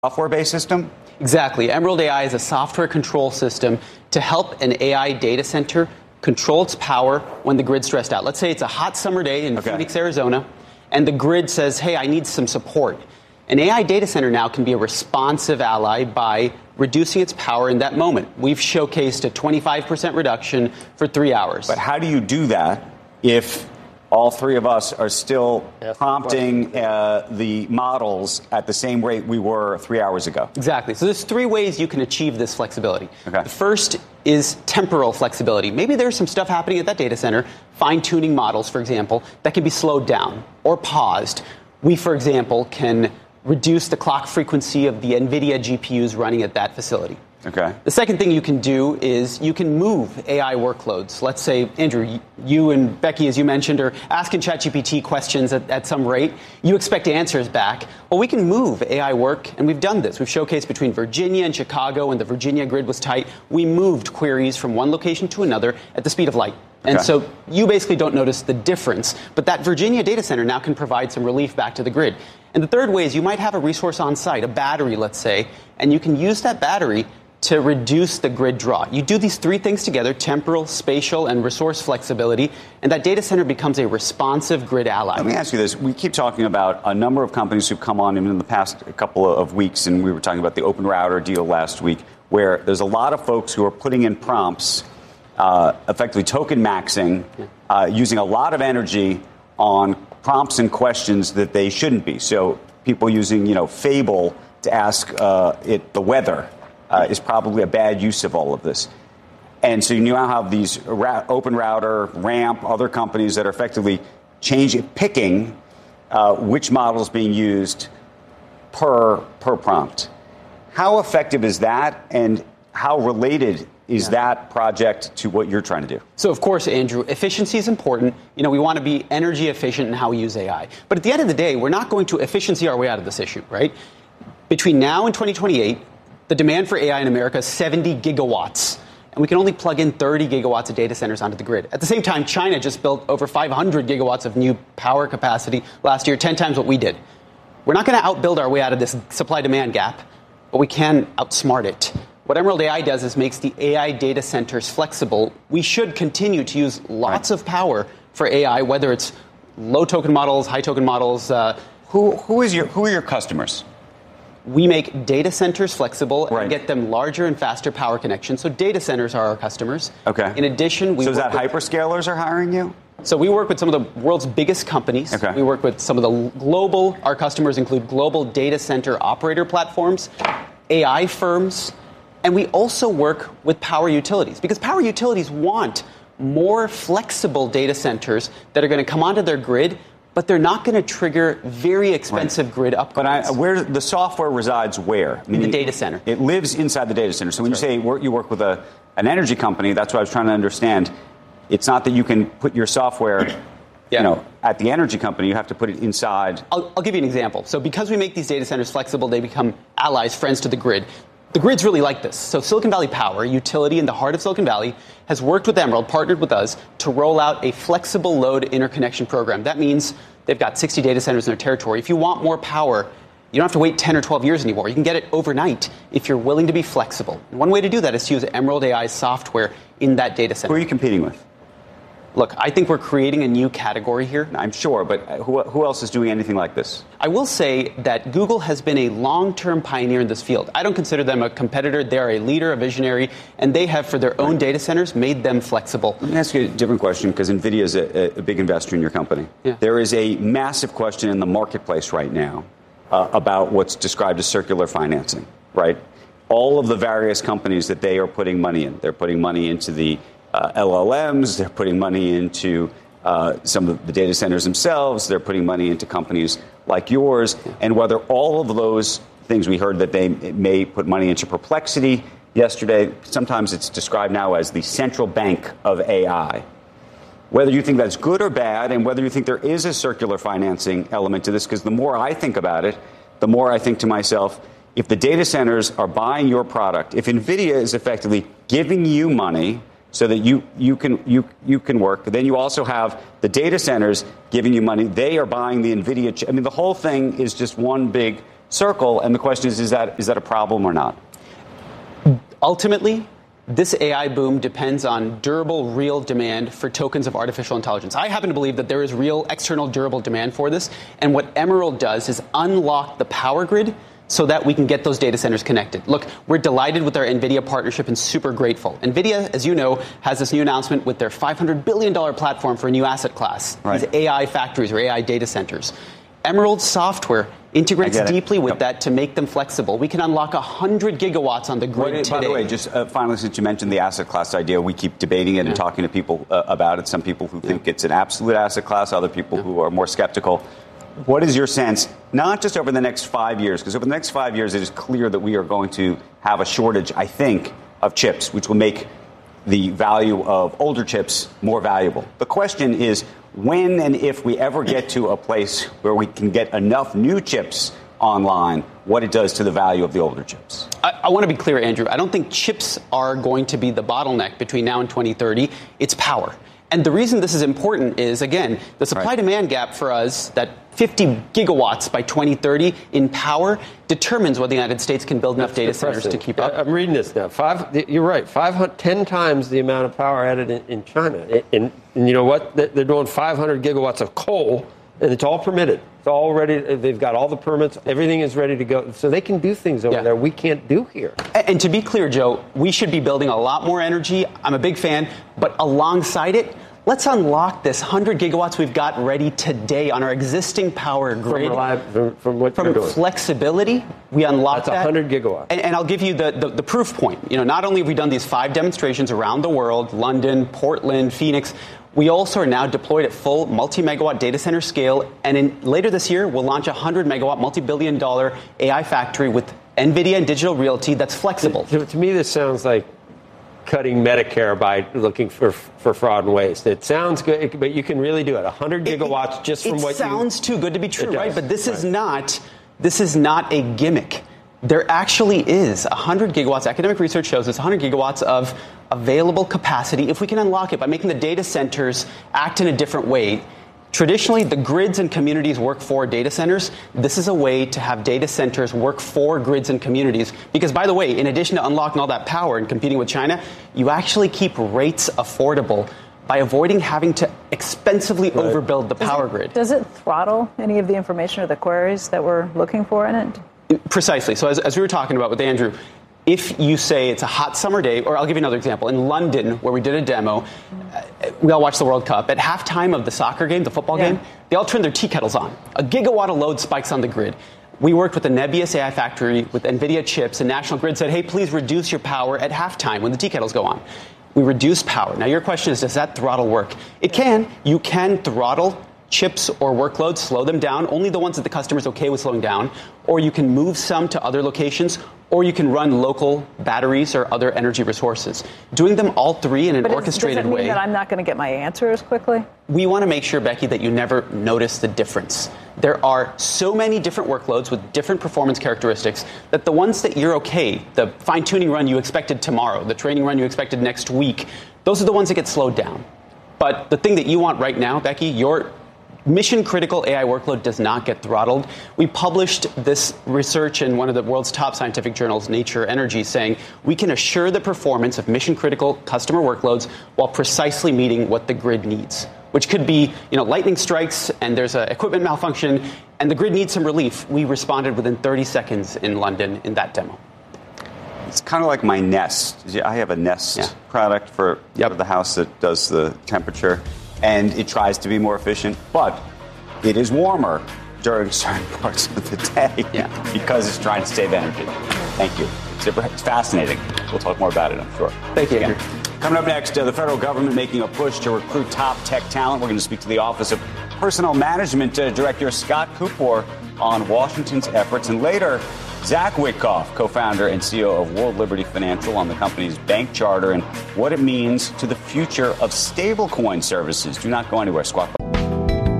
software-based system? Exactly. Emerald AI is a software control system to help an AI data center control its power when the grid's stressed out. Let's say it's a hot summer day in Phoenix, Arizona, and the grid says, hey, I need some support. An AI data center now can be a responsive ally by reducing its power in that moment. We've showcased a 25% reduction for 3 hours. But how do you do that if all three of us are still prompting the models at the same rate we were 3 hours ago? Exactly. So there's 3 ways you can achieve this flexibility. Okay. The first is temporal flexibility. Maybe there's some stuff happening at that data center, fine-tuning models, for example, that can be slowed down or paused. We, for example, can reduce the clock frequency of the NVIDIA GPUs running at that facility. Okay. The second thing you can do is you can move AI workloads. Let's say, Andrew, you and Becky, as you mentioned, are asking ChatGPT questions at some rate. You expect answers back. Well, we can move AI work, and we've done this. We've showcased between Virginia and Chicago when the Virginia grid was tight. We moved queries from one location to another at the speed of light. And so you basically don't notice the difference. But that Virginia data center now can provide some relief back to the grid. And the third way is you might have a resource on site, a battery, let's say, and you can use that battery to reduce the grid draw. You do these 3 things together, temporal, spatial, and resource flexibility, and that data center becomes a responsive grid ally. Let me ask you this. We keep talking about a number of companies who've come on in the past couple of weeks, and we were talking about the Open Router deal last week, where there's a lot of folks who are putting in prompts, effectively token maxing, using a lot of energy on prompts and questions that they shouldn't be. So people using, Fable to ask it the weather. Is probably a bad use of all of this. And so you now have these Open Router, Ramp, other companies that are effectively picking which model is being used per prompt. How effective is that, and how related is that project to what you're trying to do? So, of course, Andrew, efficiency is important. We want to be energy efficient in how we use AI. But at the end of the day, we're not going to efficiency our way out of this issue, right? Between now and 2028, the demand for AI in America is 70 gigawatts, and we can only plug in 30 gigawatts of data centers onto the grid. At the same time, China just built over 500 gigawatts of new power capacity last year, 10 times what we did. We're not going to outbuild our way out of this supply-demand gap, but we can outsmart it. What Emerald AI does is makes the AI data centers flexible. We should continue to use lots of power for AI, whether it's low-token models, high-token models. Who are your customers? We make data centers flexible and get them larger and faster power connections. So data centers are our customers. Okay. In addition, So is that hyperscalers are hiring you? So we work with some of the world's biggest companies. Okay. We work with some of the our customers include global data center operator platforms, AI firms, and we also work with power utilities because power utilities want more flexible data centers that are going to come onto their grid, but they're not going to trigger very expensive grid upgrades. But where the software resides where? In the data center. It lives inside the data center. So when you say you work with an energy company, that's what I was trying to understand. It's not that you can put your software, at the energy company. You have to put it inside. I'll give you an example. So because we make these data centers flexible, they become allies, friends to the grid. The grid's really like this. So Silicon Valley Power, a utility in the heart of Silicon Valley, has worked with Emerald, partnered with us, to roll out a flexible load interconnection program. That means they've got 60 data centers in their territory. If you want more power, you don't have to wait 10 or 12 years anymore. You can get it overnight if you're willing to be flexible. And one way to do that is to use Emerald AI's software in that data center. Who are you competing with? Look, I think we're creating a new category here. I'm sure, but who else is doing anything like this? I will say that Google has been a long-term pioneer in this field. I don't consider them a competitor. They are a leader, a visionary, and they have, for their own data centers, made them flexible. Let me ask you a different question, because NVIDIA is a big investor in your company. Yeah. There is a massive question in the marketplace right now about what's described as circular financing, right? All of the various companies that they are putting money in. They're putting money into the LLMs, they're putting money into some of the data centers themselves, they're putting money into companies like yours, and whether all of those things, we heard that they may put money into Perplexity yesterday, sometimes it's described now as the central bank of AI. Whether you think that's good or bad, and whether you think there is a circular financing element to this, because the more I think about it, the more I think to myself, if the data centers are buying your product, if NVIDIA is effectively giving you money so that you can work. But then you also have the data centers giving you money. They are buying the NVIDIA chip. I mean, the whole thing is just one big circle. And the question is that a problem or not? Ultimately, this AI boom depends on durable, real demand for tokens of artificial intelligence. I happen to believe that there is real external durable demand for this. And what Emerald does is unlock the power grid so that we can get those data centers connected. Look, we're delighted with our NVIDIA partnership and super grateful. NVIDIA, as you know, has this new announcement with their $500 billion platform for a new asset class, these AI factories or AI data centers. Emerald software integrates deeply with that to make them flexible. We can unlock 100 gigawatts on the grid today. By the way, just finally, since you mentioned the asset class idea, we keep debating it and talking to people about it. Some people who think it's an absolute asset class, other people who are more skeptical. What is your sense, not just over the next 5 years, because over the next 5 years, it is clear that we are going to have a shortage, I think, of chips, which will make the value of older chips more valuable. The question is, when and if we ever get to a place where we can get enough new chips online, what it does to the value of the older chips. I want to be clear, Andrew. I don't think chips are going to be the bottleneck between now and 2030. It's power. And the reason this is important is, again, the supply-demand gap for us, that 50 gigawatts by 2030 in power, determines whether the United States can build enough data centers to keep up. I'm reading this now. You're right. 10 times the amount of power added in China. And you know what? They're doing 500 gigawatts of coal, and it's all permitted. It's all ready. They've got all the permits. Everything is ready to go. So they can do things over there we can't do here. And to be clear, Joe, we should be building a lot more energy. I'm a big fan. But alongside it, let's unlock this 100 gigawatts we've got ready today on our existing power grid. From flexibility, we unlock that. That's 100 gigawatts. And I'll give you the proof point. You know, not only have we done these 5 demonstrations around the world, London, Portland, Phoenix, we also are now deployed at full multi-megawatt data center scale. And later this year, we'll launch a 100-megawatt, multi-billion-dollar AI factory with NVIDIA and Digital Realty that's flexible. To me, this sounds like cutting Medicare by looking for fraud and waste. It sounds good, but you can really do it. 100 gigawatts just from what you... It sounds too good to be true, right? But this is not a gimmick. There actually is 100 gigawatts. Academic research shows us 100 gigawatts of available capacity if we can unlock it by making the data centers act in a different way. Traditionally, the grids and communities work for data centers. This is a way to have data centers work for grids and communities. Because, by the way, in addition to unlocking all that power and competing with China, you actually keep rates affordable by avoiding having to expensively overbuild the power grid. Does it throttle any of the information or the queries that we're looking for in it? Precisely. So as we were talking about with Andrew, if you say it's a hot summer day, or I'll give you another example. In London, where we did a demo, we all watched the World Cup. At halftime of the soccer game, the football game, they all turned their tea kettles on. A gigawatt of load spikes on the grid. We worked with the Nebius AI factory with NVIDIA chips, and National Grid said, hey, please reduce your power at halftime when the tea kettles go on. We reduced power. Now, your question is, does that throttle work? It can. You can throttle chips or workloads, slow them down, only the ones that the customer is okay with slowing down, or you can move some to other locations, or you can run local batteries or other energy resources. Doing them all three in an orchestrated way. Does it mean that I'm not going to get my answer as quickly? We want to make sure, Becky, that you never notice the difference. There are so many different workloads with different performance characteristics that the ones that you're okay, the fine-tuning run you expected tomorrow, the training run you expected next week, those are the ones that get slowed down. But the thing that you want right now, Becky, your mission-critical AI workload does not get throttled. We published this research in one of the world's top scientific journals, Nature Energy, saying we can assure the performance of mission-critical customer workloads while precisely meeting what the grid needs, which could be, lightning strikes and there's an equipment malfunction and the grid needs some relief. We responded within 30 seconds in London in that demo. It's kind of like my Nest. I have a Nest product for the house that does the temperature. And it tries to be more efficient, but it is warmer during certain parts of the day because it's trying to save energy. Thank you. It's fascinating. We'll talk more about it, I'm sure. Thank you, Andrew. Coming up next, the federal government making a push to recruit top tech talent. We're going to speak to the Office of Personnel Management Director Scott Cooper on Washington's efforts. And later, Zach Witkoff, co-founder and CEO of World Liberty Financial, on the company's bank charter and what it means to the future of stablecoin services. Do not go anywhere. Squawk.